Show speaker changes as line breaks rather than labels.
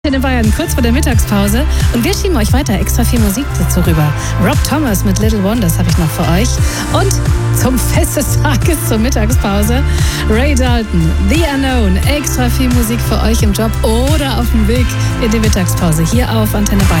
In den Bayern kurz vor der Mittagspause und wir schieben euch weiter extra viel Musik dazu rüber. Rob Thomas mit Little Wonders habe ich noch für euch und zum Fest des Tages zur Mittagspause Ray Dalton, The Unknown, extra viel Musik für euch im Job oder auf dem Weg in die Mittagspause hier auf Antenne Bayern.